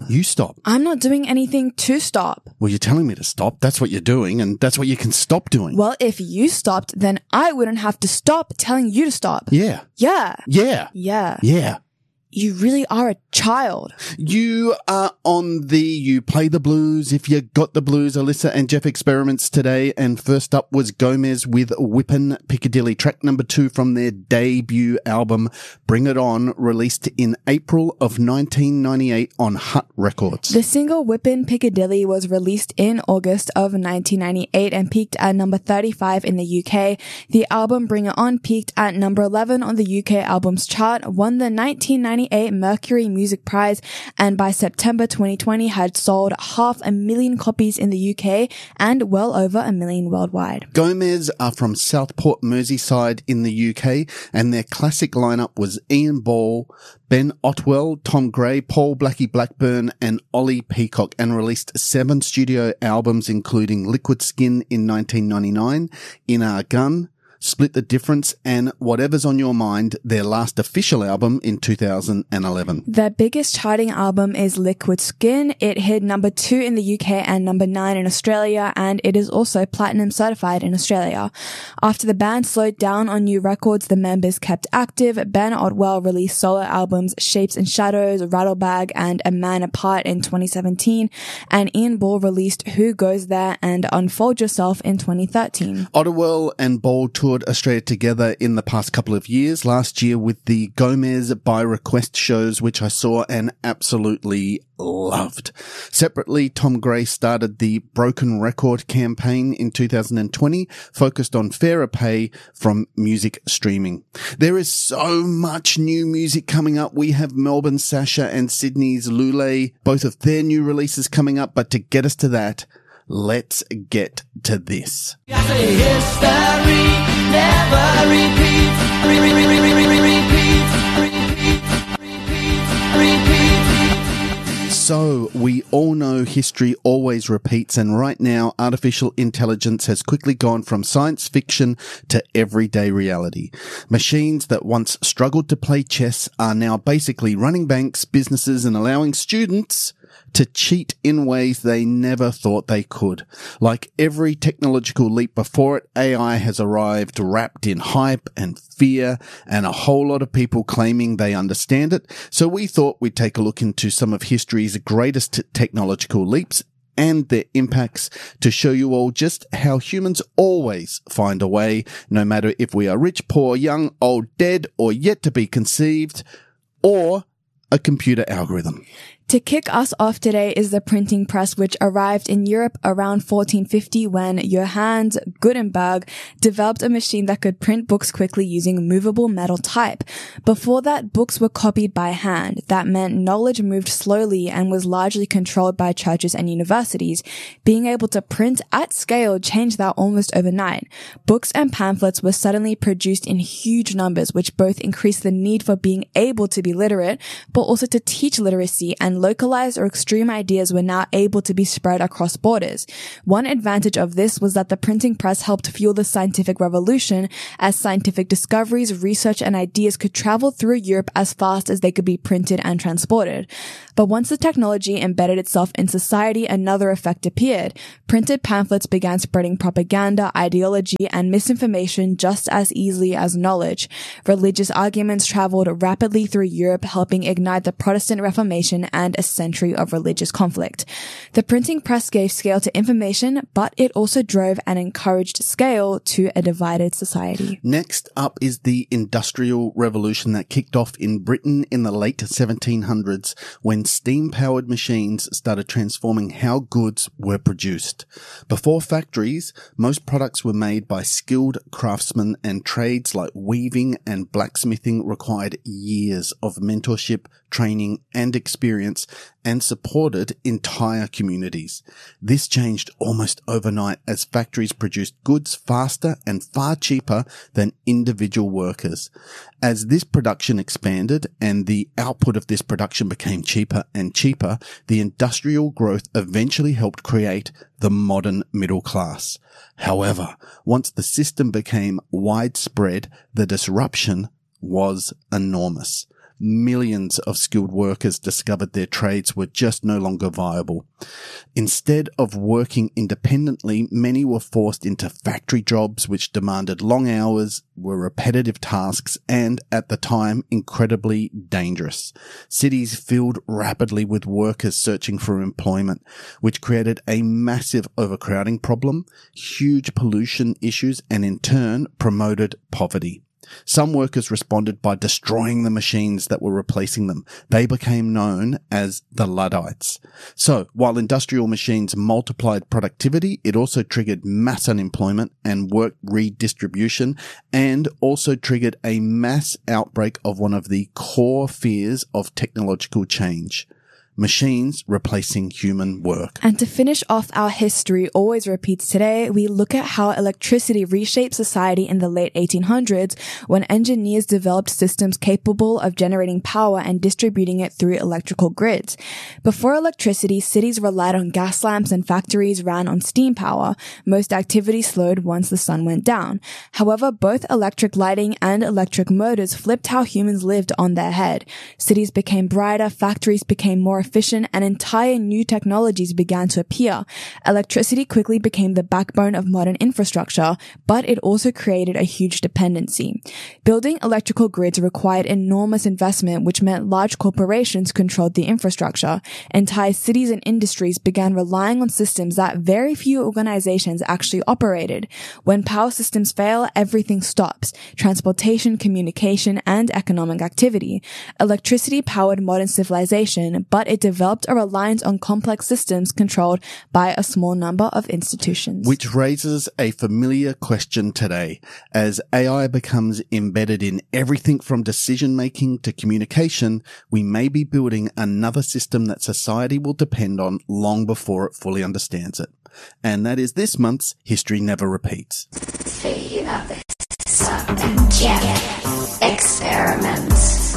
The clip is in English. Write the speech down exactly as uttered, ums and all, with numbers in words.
You stop. I'm not doing anything to stop. Well, you're telling me to stop. That's what you're doing, and that's what you can stop doing. Well, if you stopped, then I wouldn't have to stop telling you to stop. Yeah. Yeah. Yeah. Yeah. Yeah. You really are a child. You are on the You Play the Blues If You Got the Blues, Alyssa and Jeff experiments today. And first up was Gomez with Whippin' Piccadilly, track number two from their debut album, Bring It On, released in April of nineteen ninety-eight on Hut Records. The single Whippin' Piccadilly was released in August of nineteen ninety-eight and peaked at number thirty-five in the U K. The album Bring It On peaked at number eleven on the U K albums chart, won the nineteen ninety-eight Mercury Music Prize, and by September twenty twenty had sold half a million copies in the U K and well over a million worldwide. Gomez are from Southport, Merseyside in the U K, and their classic lineup was Ian Ball, Ben Otwell, Tom Gray, Paul Blackie Blackburn, and Ollie Peacock, and released seven studio albums including Liquid Skin in nineteen ninety-nine, In Our Gun, Split the Difference, and Whatever's on Your Mind, their last official album in two thousand eleven. Their biggest charting album is Liquid Skin. It hit number two in the U K and number nine in Australia, and it is also platinum certified in Australia. After the band slowed down on new records, the members kept active. Ben Otwell released solo albums Shapes and Shadows, Rattlebag, and A Man Apart in twenty seventeen, and Ian Ball released Who Goes There and Unfold Yourself in twenty thirteen. Otwell and Ball toured Australia together in the past couple of years, last year with the Gomez by Request shows, which I saw and absolutely loved. Separately, Tom Gray started the Broken Record campaign in two thousand twenty, focused on fairer pay from music streaming. There is so much new music coming up. We have Melbourne Sasha and Sydney's Lule, both of their new releases coming up, but to get us to that, let's get to this. History never repeats. Re- re- re- re- re- re- repeat, repeat, repeat, repeat. So, we all know history always repeats, and right now, artificial intelligence has quickly gone from science fiction to everyday reality. Machines that once struggled to play chess are now basically running banks, businesses, and allowing students to cheat in ways they never thought they could. Like every technological leap before it, A I has arrived wrapped in hype and fear and a whole lot of people claiming they understand it. So we thought we'd take a look into some of history's greatest t- technological leaps and their impacts to show you all just how humans always find a way, no matter if we are rich, poor, young, old, dead, or yet to be conceived, or a computer algorithm. To kick us off today is the printing press, which arrived in Europe around fourteen fifty when Johannes Gutenberg developed a machine that could print books quickly using movable metal type. Before that, books were copied by hand. That meant knowledge moved slowly and was largely controlled by churches and universities. Being able to print at scale changed that almost overnight. Books and pamphlets were suddenly produced in huge numbers, which both increased the need for being able to be literate, but also to teach literacy, and localized or extreme ideas were now able to be spread across borders. One advantage of this was that the printing press helped fuel the scientific revolution, as scientific discoveries, research, and ideas could travel through Europe as fast as they could be printed and transported. But once the technology embedded itself in society, another effect appeared. Printed pamphlets began spreading propaganda, ideology, and misinformation just as easily as knowledge. Religious arguments traveled rapidly through Europe, helping ignite the Protestant Reformation and a century of religious conflict. The printing press gave scale to information, but it also drove and encouraged scale to a divided society. Next up is the Industrial Revolution that kicked off in Britain in the late seventeen hundreds, when steam-powered machines started transforming how goods were produced. Before factories, most products were made by skilled craftsmen, and trades like weaving and blacksmithing required years of mentorship, training, and experience, and supported entire communities. This changed almost overnight as factories produced goods faster and far cheaper than individual workers. As this production expanded and the output of this production became cheaper and cheaper, the industrial growth eventually helped create the modern middle class. However, once the system became widespread, the disruption was enormous. millions of skilled workers discovered their trades were just no longer viable. Instead of working independently, many were forced into factory jobs which demanded long hours, were repetitive tasks, and, at the time, incredibly dangerous. Cities filled rapidly with workers searching for employment, which created a massive overcrowding problem, huge pollution issues, and in turn promoted poverty. Some workers responded by destroying the machines that were replacing them. They became known as the Luddites. So, while industrial machines multiplied productivity, it also triggered mass unemployment and work redistribution, and also triggered a mass outbreak of one of the core fears of technological change: machines replacing human work. And to finish off our history always repeats today, we look at how electricity reshaped society in the late eighteen hundreds when engineers developed systems capable of generating power and distributing it through electrical grids. Before electricity, cities relied on gas lamps and factories ran on steam power. Most activity slowed once the sun went down. However, both electric lighting and electric motors flipped how humans lived on their head. Cities became brighter, factories became more efficient, and entire new technologies began to appear. Electricity quickly became the backbone of modern infrastructure, but it also created a huge dependency. Building electrical grids required enormous investment, which meant large corporations controlled the infrastructure. Entire cities and industries began relying on systems that very few organizations actually operated. When power systems fail, everything stops: transportation, communication, and economic activity. Electricity powered modern civilization, but it developed a reliance on complex systems controlled by a small number of institutions. Which raises a familiar question today. As A I becomes embedded in everything from decision-making to communication, we may be building another system that society will depend on long before it fully understands it. And that is this month's History Never Repeats. Figure this up and get experiments.